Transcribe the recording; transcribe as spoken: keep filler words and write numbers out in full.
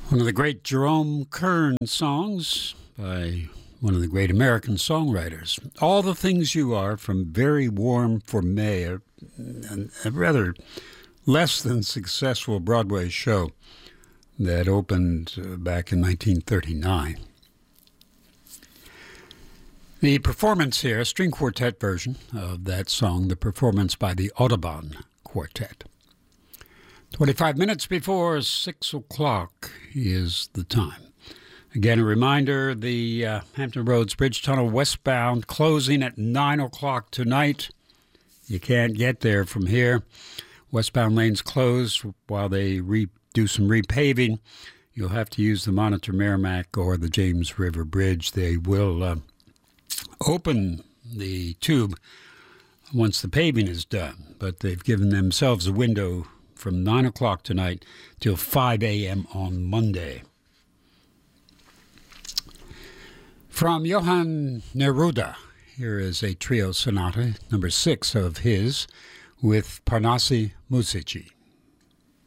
One of the great Jerome Kern songs by one of the great American songwriters. All the Things You Are from Very Warm for May, a, a rather less than successful Broadway show that opened uh, back in nineteen thirty-nine. The performance here, a string quartet version of that song, the performance by the Audubon Quartet. twenty-five minutes before six o'clock is the time. Again, a reminder, the uh, Hampton Roads Bridge Tunnel westbound closing at nine o'clock tonight. You can't get there from here. Westbound lanes closed while they re- do some repaving. You'll have to use the Monitor Merrimack or the James River Bridge. They will uh, open the tube once the paving is done, but they've given themselves a window from nine o'clock tonight till five a.m. on Monday. From Johann Neruda, here is a trio sonata, number six of his, with Parnassi Musici.